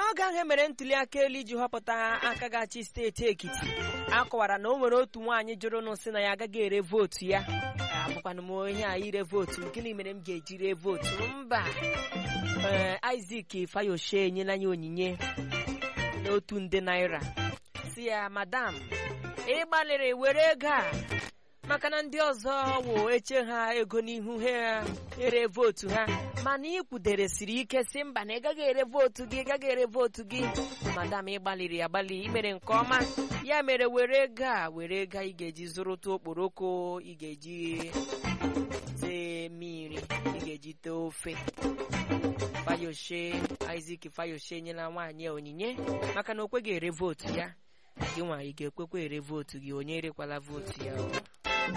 n'oge ahụ emere ntuli aka elu iji họpụta aka gachi steeti Ekiti, akọwara na o nwere otu nwaanyị jụrụ n'ụsị na ya agaghị ere vootu ya. Abụkwana m onye a ire vootu, gịnị mere m ga-eji ree vootu? Mba, Isaac Fayose enyela ya onyinye n'otu nde naira, si ya, madam, ị gbalịrị were ego a maka na ndị ọzọ wụ eche ha ego n'ihu ha ere vootu ha, mana ị kwudere siri ike si mba na ị gaghị ere vootu gị, gaghị ere vootu gị. Madam, ị gbalịrị agbalị, ị mere nke ọma, ya mere were ego a ị ga-eji zụrụta okporoko, ị ga-eji tee mmiri, ị ga-eji tee ofe. Isaac Fayose nyela nwaanyị onyinye maka na o kweghị ere vootu ya. Gị nwa, ị ga-ekwekwa ere vootu gị? Onye erekwala vootu ya.